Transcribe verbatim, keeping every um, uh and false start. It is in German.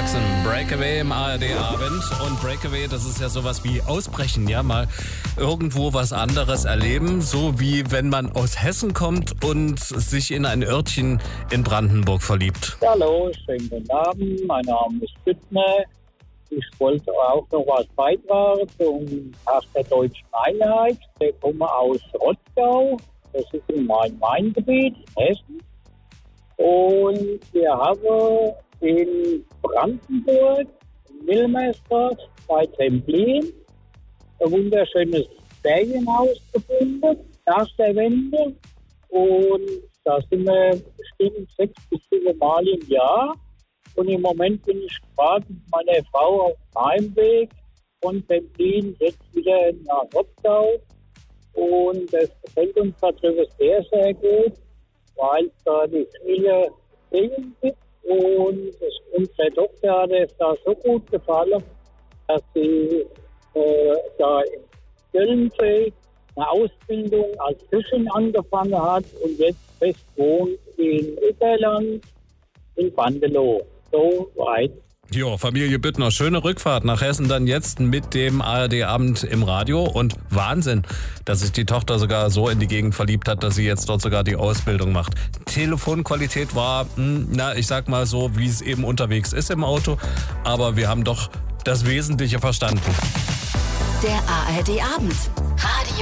Jackson, Breakaway im A R D-Abend. Und Breakaway, das ist ja sowas wie Ausbrechen, ja, mal irgendwo was anderes erleben. So wie wenn man aus Hessen kommt und sich in ein Örtchen in Brandenburg verliebt. Hallo, schönen guten Abend, mein Name ist Büttner. Ich wollte auch noch was beitragen zum Tag der Deutschen Einheit. Ich komme aus Rottgau, das ist in meinem Main-Gebiet, Hessen. Und wir haben in Brandenburg, in Wilmersdorf, bei Templin, ein wunderschönes Ferienhaus gefunden, nach der Wende. Und da sind wir bestimmt sechs bis sieben Mal im Jahr. Und im Moment bin ich gerade mit meiner Frau auf dem Heimweg von Templin jetzt wieder nach Rottgau. Und das gefällt uns darüber sehr, sehr gut, weil es da die viele Seen gibt. Und das, unsere Tochter hat es da so gut gefallen, dass sie äh, da in Göllensee eine Ausbildung als Köchin angefangen hat und jetzt fest wohnt in Überland in Bandelow. So weit. Jo, Familie Büttner, schöne Rückfahrt nach Hessen dann jetzt mit dem A R D-Abend im Radio. Und Wahnsinn, dass sich die Tochter sogar so in die Gegend verliebt hat, dass sie jetzt dort sogar die Ausbildung macht. Telefonqualität war, na, ich sag mal so, wie es eben unterwegs ist im Auto. Aber wir haben doch das Wesentliche verstanden. Der A R D-Abend.